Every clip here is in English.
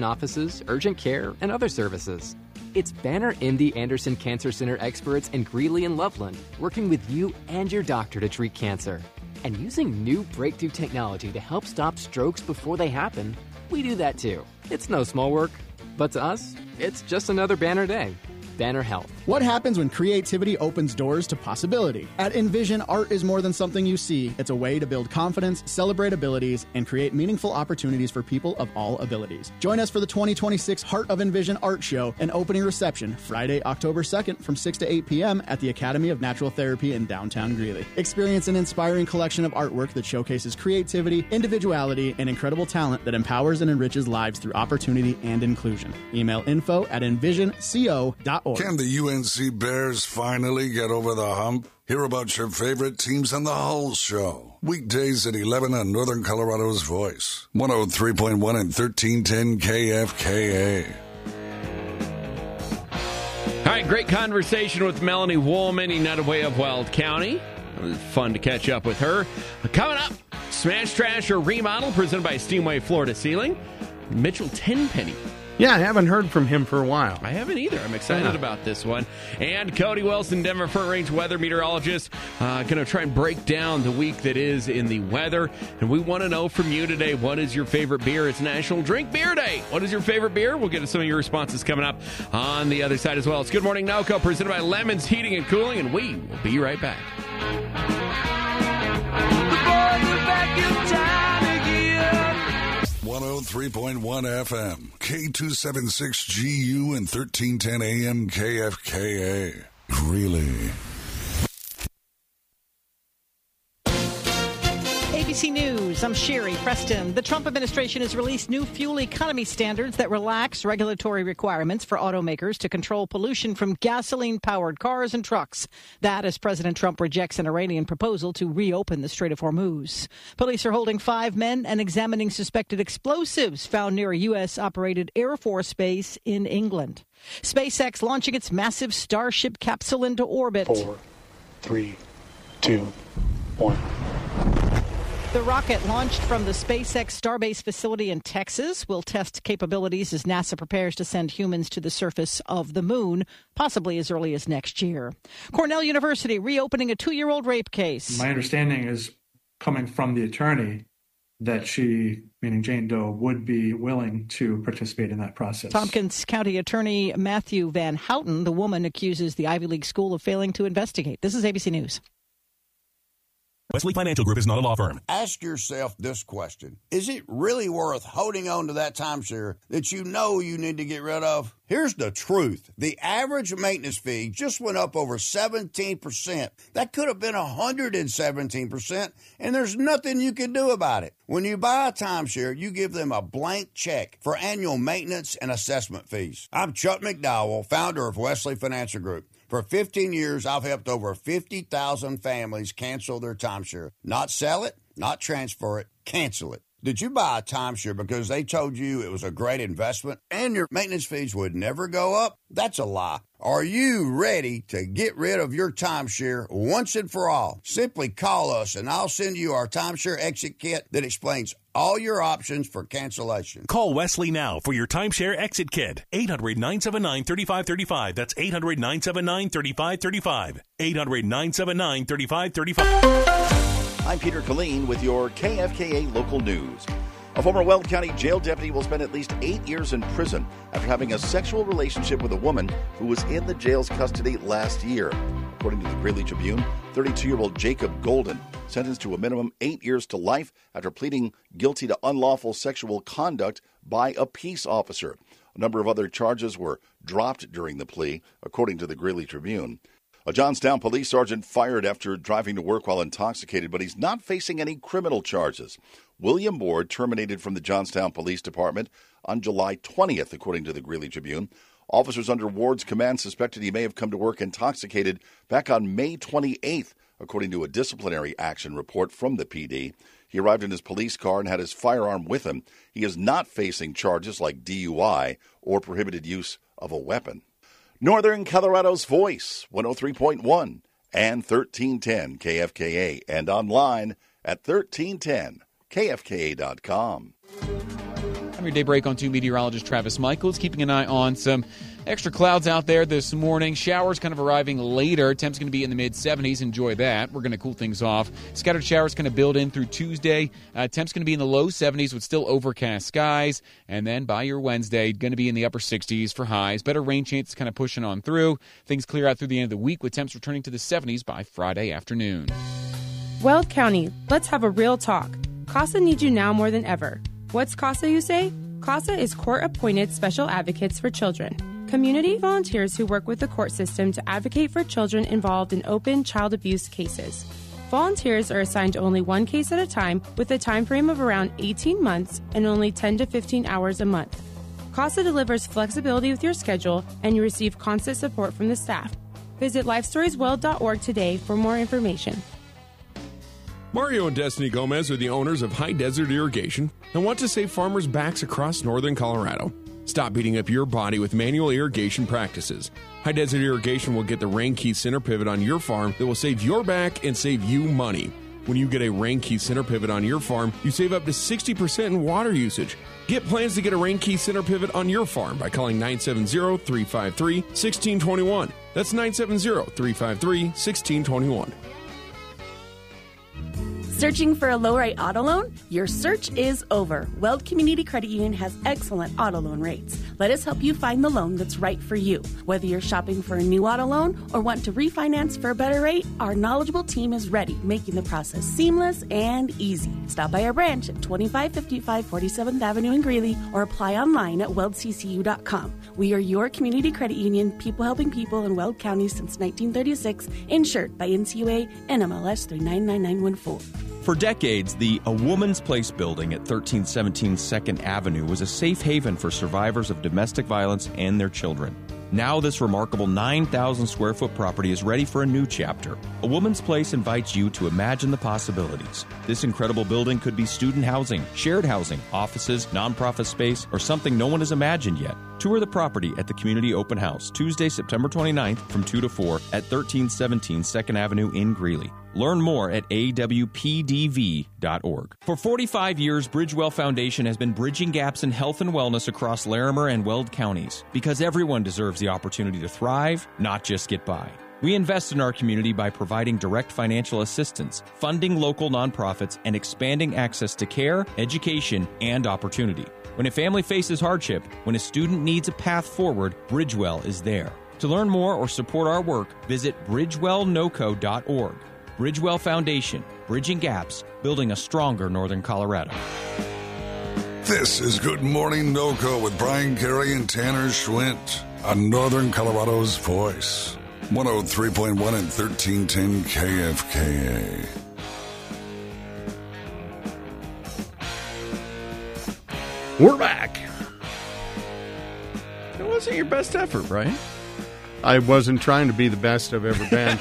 physician offices, urgent care, and other services. It's Banner MD Anderson Cancer Center experts in Greeley and Loveland working with you and your doctor to treat cancer. And using new breakthrough technology to help stop strokes before they happen, we do that too. It's no small work, but to us, it's just another Banner day. Banner Health. What happens when creativity opens doors to possibility? At Envision, art is more than something you see. It's a way to build confidence, celebrate abilities, and create meaningful opportunities for people of all abilities. Join us for the 2026 Heart of Envision Art Show and opening reception Friday, October 2nd from 6 to 8 p.m. at the Academy of Natural Therapy in downtown Greeley. Experience an inspiring collection of artwork that showcases creativity, individuality, and incredible talent that empowers and enriches lives through opportunity and inclusion. Email info@envisionco.org. Can the UNC Bears finally get over the hump? Hear about your favorite teams on the Hull Show. Weekdays at 11 on Northern Colorado's Voice. 103.1 and 1310 KFKA. All right, great conversation with Melanie Woolman, United Way of Weld County. It was fun to catch up with her. Coming up, Smash Trash or Remodel, presented by Steamway Floor to Ceiling. Mitchell Tenpenny. Yeah, I haven't heard from him for a while. I haven't either. I'm excited about this one. And Cody Wilson, Denver Front Range weather meteorologist, going to try and break down the week that is in the weather. And we want to know from you today, what is your favorite beer? It's National Drink Beer Day. What is your favorite beer? We'll get to some of your responses coming up on the other side as well. It's Good Morning NOCO, presented by Lemons Heating and Cooling, and we will be right back. The boys are back in town again. 103.1 FM, K276GU and 1310 AM KFKA. Greeley. ABC News, I'm Sherry Preston. The Trump administration has released new fuel economy standards that relax regulatory requirements for automakers to control pollution from gasoline-powered cars and trucks. That as President Trump rejects an Iranian proposal to reopen the Strait of Hormuz. Police are holding 5 men and examining suspected explosives found near a U.S.-operated Air Force base in England. SpaceX launching its massive Starship capsule into orbit. 4, 3, 2, 1. The rocket launched from the SpaceX Starbase facility in Texas will test capabilities as NASA prepares to send humans to the surface of the moon, possibly as early as next year. Cornell University reopening a 2-year-old rape case. My understanding is, coming from the attorney, that she, meaning Jane Doe, would be willing to participate in that process. Tompkins County Attorney Matthew Van Houten, the woman, accuses the Ivy League school of failing to investigate. This is ABC News. Wesley Financial Group is not a law firm. Ask yourself this question. Is it really worth holding on to that timeshare that you know you need to get rid of? Here's the truth. The average maintenance fee just went up over 17%. That could have been 117%, and there's nothing you can do about it. When you buy a timeshare, you give them a blank check for annual maintenance and assessment fees. I'm Chuck McDowell, founder of Wesley Financial Group. For 15 years, I've helped over 50,000 families cancel their timeshare. Not sell it, not transfer it, cancel it. Did you buy a timeshare because they told you it was a great investment and your maintenance fees would never go up? That's a lie. Are you ready to get rid of your timeshare once and for all? Simply call us and I'll send you our timeshare exit kit that explains all your options for cancellation. Call Wesley now for your timeshare exit kit. 800-979-3535. That's 800-979-3535. 800-979-3535. I'm Peter Killeen with your KFKA local news. A former Weld County jail deputy will spend at least 8 years in prison after having a sexual relationship with a woman who was in the jail's custody last year. According to the Greeley Tribune, 32-year-old Jacob Golden sentenced to a minimum 8 years to life after pleading guilty to unlawful sexual conduct by a peace officer. A number of other charges were dropped during the plea, according to the Greeley Tribune. A Johnstown police sergeant fired after driving to work while intoxicated, but he's not facing any criminal charges. William Ward terminated from the Johnstown Police Department on July 20th, according to the Greeley Tribune. Officers under Ward's command suspected he may have come to work intoxicated back on May 28th, according to a disciplinary action report from the PD. He arrived in his police car and had his firearm with him. He is not facing charges like DUI or prohibited use of a weapon. Northern Colorado's Voice, 103.1 and 1310 KFKA, and online at 1310KFKA.com. I'm your Daybreak on 2 meteorologist Travis Michaels, keeping an eye on some extra clouds out there this morning. Showers kind of arriving later. Temps going to be in the mid-70s. Enjoy that. We're going to cool things off. Scattered showers kind of build in through Tuesday. Temps going to be in the low 70s with still overcast skies. And then by your Wednesday, going to be in the upper 60s for highs. Better rain chance kind of pushing on through. Things clear out through the end of the week with temps returning to the 70s by Friday afternoon. Weld County, let's have a real talk. CASA needs you now more than ever. What's CASA, you say? CASA is court-appointed special advocates for children. Community volunteers who work with the court system to advocate for children involved in open child abuse cases. Volunteers are assigned only one case at a time with a time frame of around 18 months and only 10 to 15 hours a month. CASA delivers flexibility with your schedule, and you receive constant support from the staff. Visit lifestoriesweld.org today for more information. Mario and Destiny Gomez are the owners of High Desert Irrigation and want to save farmers' backs across northern Colorado. Stop beating up your body with manual irrigation practices. High Desert Irrigation will get the Rain Key center pivot on your farm that will save your back and save you money. When you get a Rain Key center pivot on your farm, you save up to 60% in water usage. Get plans to get a Rain Key center pivot on your farm by calling 970-353-1621. That's 970-353-1621. Searching for a low-rate auto loan? Your search is over. Weld Community Credit Union has excellent auto loan rates. Let us help you find the loan that's right for you. Whether you're shopping for a new auto loan or want to refinance for a better rate, our knowledgeable team is ready, making the process seamless and easy. Stop by our branch at 2555 47th Avenue in Greeley or apply online at weldccu.com. We are your community credit union, people helping people in Weld County since 1936, insured by NCUA and MLS 399914. For decades, the A Woman's Place building at 1317 2nd Avenue was a safe haven for survivors of domestic violence and their children. Now this remarkable 9,000 square foot property is ready for a new chapter. A Woman's Place invites you to imagine the possibilities. This incredible building could be student housing, shared housing, offices, nonprofit space, or something no one has imagined yet. Tour the property at the Community Open House, Tuesday, September 29th from 2 to 4 at 1317 2nd Avenue in Greeley. Learn more at awpdv.org. For 45 years, Bridgewell Foundation has been bridging gaps in health and wellness across Larimer and Weld counties because everyone deserves the opportunity to thrive, not just get by. We invest in our community by providing direct financial assistance, funding local nonprofits, and expanding access to care, education, and opportunity. When a family faces hardship, when a student needs a path forward, Bridgewell is there. To learn more or support our work, visit bridgewellnoco.org. Bridgewell Foundation, bridging gaps, building a stronger Northern Colorado. This is Good Morning NoCo with Brian Carey and Tanner Schwint on Northern Colorado's Voice. 103.1 and 1310 KFKA. We're back. It wasn't your best effort, Brian. I wasn't trying to be the best I've ever been.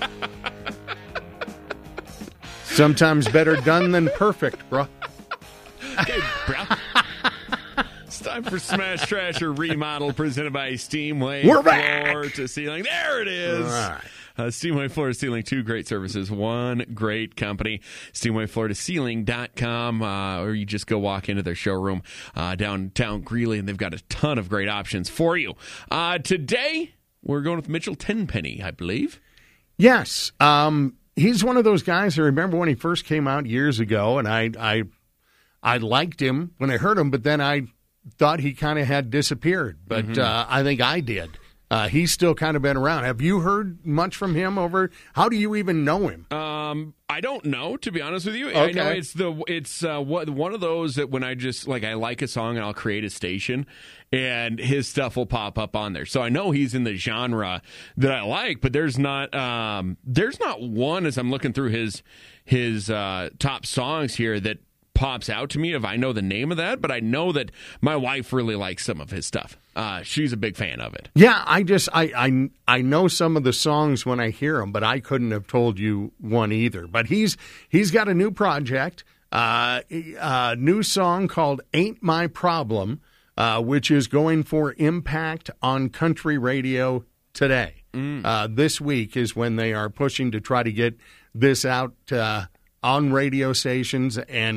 Sometimes better done than perfect, bro. Okay, bro. It's time for Smash Trash or Remodel, presented by Steamway. We're back. Floor to Ceiling. There it is. All right. Steamway Floor to Ceiling, 2 great services, 1 great company. SteamwayFloorToCeiling.com, or you just go walk into their showroom downtown Greeley, and they've got a ton of great options for you. Today, we're going with Mitchell Tenpenny, I believe. Yes. He's one of those guys I remember when he first came out years ago, and I liked him when I heard him, but then I thought he kind of had disappeared. But I think I did. He's still kind of been around. Have you heard much from him over? How do you even know him? I don't know, to be honest with you. Okay. I know it's one of those that when I just I like a song and I'll create a station, and his stuff will pop up on there. So I know he's in the genre that I like, but there's not one as I'm looking through his top songs here that pops out to me if I know the name of that, but I know that my wife really likes some of his stuff. She's a big fan of it. Yeah, I know some of the songs when I hear them, but I couldn't have told you one either. But he's got a new project, a new song called Ain't My Problem, which is going for impact on country radio today. This week is when they are pushing to try to get this out on radio stations and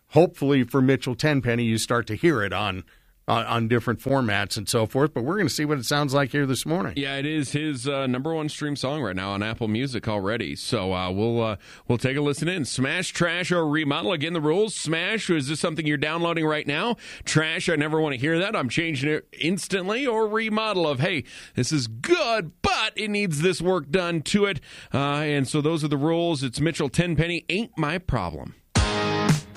hopefully for Mitchell Tenpenny, you start to hear it on different formats and so forth. But we're going to see what it sounds like here this morning. Yeah, it is his number one stream song right now on Apple Music already. So we'll take a listen in. Smash, trash, or remodel. Again, the rules. Smash, is this something you're downloading right now? Trash, I never want to hear that. I'm changing it instantly. Or remodel of, hey, this is good, but it needs this work done to it. And so those are the rules. It's Mitchell Tenpenny, Ain't My Problem.